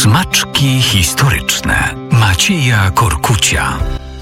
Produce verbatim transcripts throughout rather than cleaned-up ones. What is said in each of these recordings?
Smaczki historyczne Macieja Korkucia.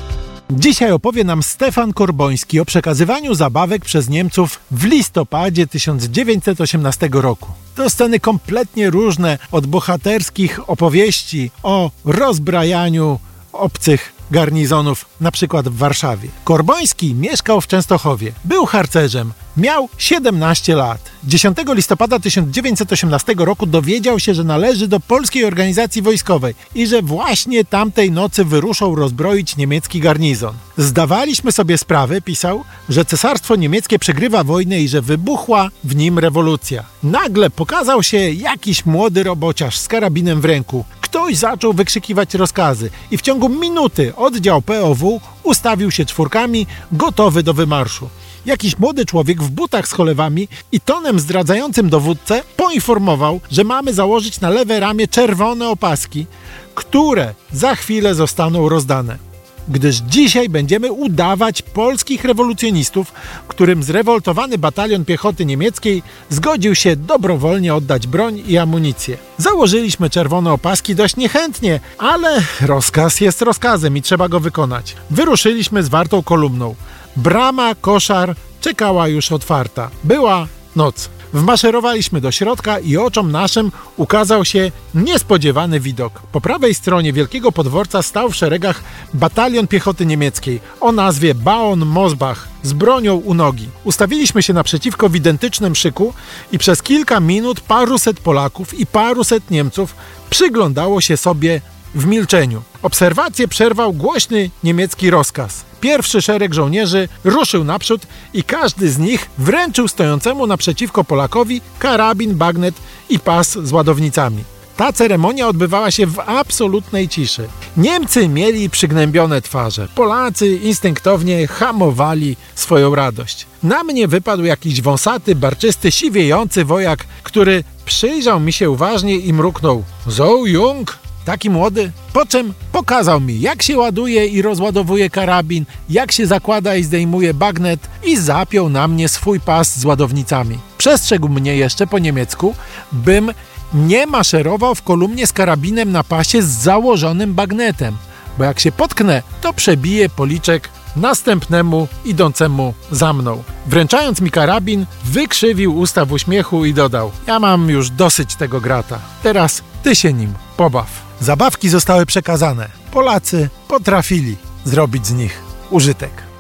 Dzisiaj opowie nam Stefan Korboński o przekazywaniu zabawek przez Niemców w listopadzie tysiąc dziewięćset osiemnastego roku. To sceny kompletnie różne od bohaterskich opowieści o rozbrajaniu obcych garnizonów, na przykład w Warszawie. Korboński mieszkał w Częstochowie. Był harcerzem. Miał siedemnaście lat. dziesiątego listopada tysiąc dziewięćset osiemnastego roku dowiedział się, że należy do polskiej organizacji wojskowej i że właśnie tamtej nocy wyruszał rozbroić niemiecki garnizon. Zdawaliśmy sobie sprawę, pisał, że cesarstwo niemieckie przegrywa wojnę i że wybuchła w nim rewolucja. Nagle pokazał się jakiś młody robociarz z karabinem w ręku. Ktoś zaczął wykrzykiwać rozkazy i w ciągu minuty oddział P O W ustawił się czwórkami, gotowy do wymarszu. Jakiś młody człowiek w butach z cholewami i tonem zdradzającym dowódcę poinformował, że mamy założyć na lewe ramię czerwone opaski, które za chwilę zostaną rozdane. Gdyż dzisiaj będziemy udawać polskich rewolucjonistów, którym zrewoltowany batalion piechoty niemieckiej zgodził się dobrowolnie oddać broń i amunicję. Założyliśmy czerwone opaski dość niechętnie, ale rozkaz jest rozkazem i trzeba go wykonać. Wyruszyliśmy zwartą kolumną. Brama koszar czekała już otwarta. Była noc. Wmaszerowaliśmy do środka i oczom naszym ukazał się niespodziewany widok. Po prawej stronie wielkiego podworca stał w szeregach batalion piechoty niemieckiej o nazwie Baon Mosbach z bronią u nogi. Ustawiliśmy się naprzeciwko w identycznym szyku i przez kilka minut paruset Polaków i paruset Niemców przyglądało się sobie w milczeniu. Obserwację przerwał głośny niemiecki rozkaz. Pierwszy szereg żołnierzy ruszył naprzód i każdy z nich wręczył stojącemu naprzeciwko Polakowi karabin, bagnet i pas z ładownicami. Ta ceremonia odbywała się w absolutnej ciszy. Niemcy mieli przygnębione twarze. Polacy instynktownie hamowali swoją radość. Na mnie wypadł jakiś wąsaty, barczysty, siwiejący wojak, który przyjrzał mi się uważnie i mruknął: „So jung”. Taki młody, po czym pokazał mi, jak się ładuje i rozładowuje karabin, jak się zakłada i zdejmuje bagnet i zapiął na mnie swój pas z ładownicami. Przestrzegł mnie jeszcze po niemiecku, bym nie maszerował w kolumnie z karabinem na pasie z założonym bagnetem, bo jak się potknę, to przebiję policzek następnemu idącemu za mną. Wręczając mi karabin, wykrzywił usta w uśmiechu i dodał: „Ja mam już dosyć tego grata. Teraz ty się nim pobaw”. Zabawki zostały przekazane. Polacy potrafili zrobić z nich użytek.